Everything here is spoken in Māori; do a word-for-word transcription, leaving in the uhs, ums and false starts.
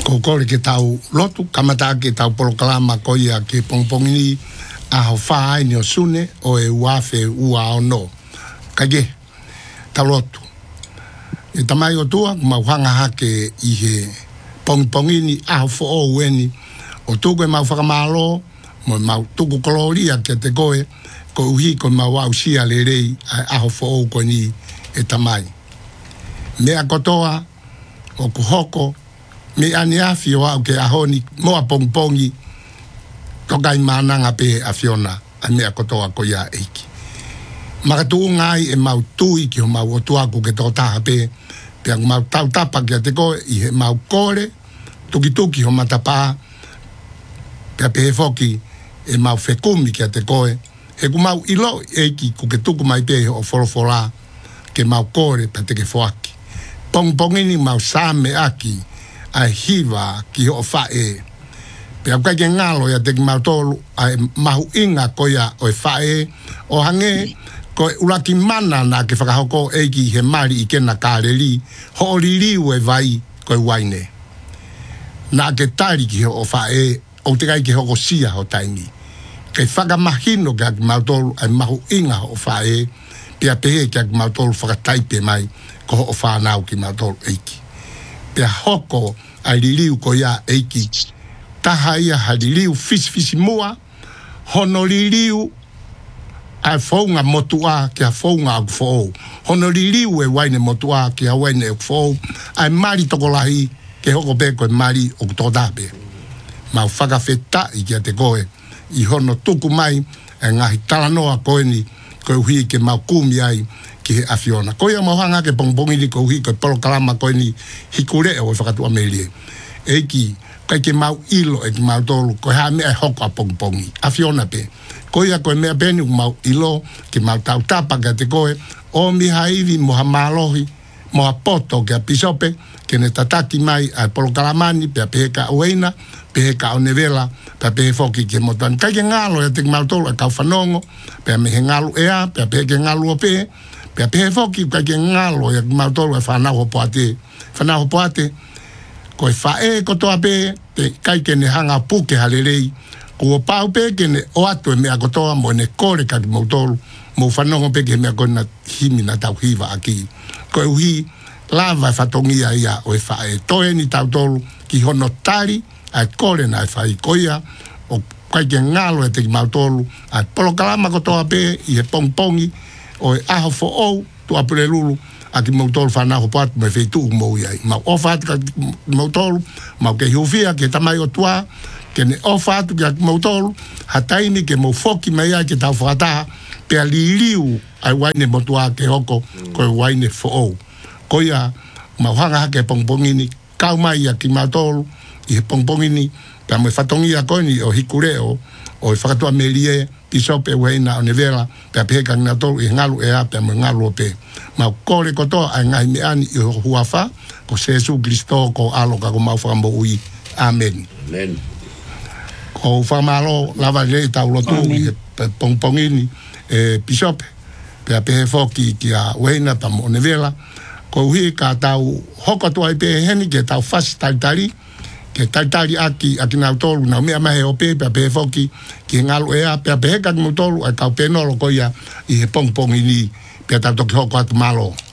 ko kore ke tau lotu, kamata ke tau polokalama ko ia ke pongpongini a ho whaai ni o sune o e uafe ua o no. Kage, tau lotu. E tamai o tua, ma whanga hake i he pongpongini a ho fo o weni, o tuku e mau whakamalo, mo mau tuku koloria ke te koe, ko uhi ko mau wau sia le rei a ho fo o ko ni e tamai. Mea kotoa, o kuhoko, me ane afi o au ke ahoni, moa pongpongi, tokai mananga pe a fiona, a mea kotoa ko ia eiki. Makatu ngai e mau tui ki ho mau o tuaku ke tō taha pe, pe ang mau tau tapa ki a te koe, i he mau kore, tuki tuki ho matapa, pe a pe he foki, e mau whekumi ki a te koe, he ku mau ilo eiki ku ke tuku mai pe o forofora, ke mau kore pe te ke foaki. Pongpongini mau same aki, a hiva ki ho whae. Pe au kai ke ngalo ya te ki mau tolu, a mahu inga ko ia o e whae, o hange, ko uraki mana na ke whakahoko eiki he mari i kena kāreli, ho o ririu e vai ko e waine. Na ke tari ki ho o whae, o te kai ke hoko sia ho taingi. Ke whakamahino ke aki mau tolu, a mahu inga ho o whae, pe a pehe ke aki mau tolu whakataipe mai, ko ho o whanau ki mau tolu eiki. Pe a hoko a ririu ko ia eiki, taha ia ha ririu fisi fisi mua, hono ririu a founga motua ki a founga aku fōu. Hono ririu e waine motua ki a waine e fōu, a mari tokolahi ke hoko peko e mari o kutotape. Mau whakawheta i ki a te koe, i hono tuku mai, e ngahi talanoa koe ni, koe uhi ke mau kumi ai, ki he afiona. Koe a mauhanga ke pongpongi ni koe uhi, koe polokalama koe ni hikure o e whakatua melie. Eiki, kai ke mau ilo e ki mau tolu, koe haa mea hoko a pongpongi. Afiona pe. Koe a koe mea peni ku mau ilo, ki mau tau tapa ka te koe, o mi haivi moha malohi, moha poto ke a pisope, ke ne tataki mai a polokalamani, pe a pehe ka ueina, pehe ka o nevela, pe a pehe foki ke motuani. Kai ke ngalo e te ki mau tolu e kau whanongo, pe a mehe ngalu ea, pe a pehe ke ngalu o pehe, pe a pehe foki kai ke ngalo e ki mau tolu e whanau hopo ate. Whanau hopo ate, koe whae kotoa pe, te kai ke ne hanga puke halerei, ko o pau pe ke ne o atu e mea kotoa mo ne kore ka ki mautolu, mo whanongo pe ke mea koe na himi na tau hiva aki. Koe uhi, lava e whatongia ia o e whae toe ni tau tolu, ki hono tari, a kore na e whai koia, o kai ke ngalo e te ki mautolu, a polokalama kotoa pe, i he pongpongi, o e aho fo ou, tu apure lulu, a ki mautolu whanau ho patu me wheitu umou iai. Mau ofa atu ka mautolu, mau ke hiufia, ke tamai o tua, ke ne ofa atu ki mautolu, hataini ke mau foki mai ai ke tau whakataha, pe a liliu ai waine motua ke hoko, koe waine fo ou. Koia, mau hanga hake pongpongini, kau mai a ki mautolu, i he pongpongini, pe a me whatongia koe ni o hikureo, o i whakatua melie, pisope weina o nevela, pe a peheka ngina tolu i ngalu e a, pe a me ngalu o pe. Mau kore kotoa ai ngai me ani i huafa, ko Jesu Kristo ko aloka ko mau whakambo ui. Amen. Amen. Ko whamalo lava rei tau lotu i he pongpongini e pisope, pe a pehe foki ki a weina pa mo nevela, ko hui ka tau hokotua i pehe heni ke tau fasi taritari, ke taitari aki aki nau tolu nau mea mahe o pe pe pe foki ki ngalu ea pe pe ka mu tolu ai kau penolo ko ia i he pong pong ini pe ta toki hoko atu malo.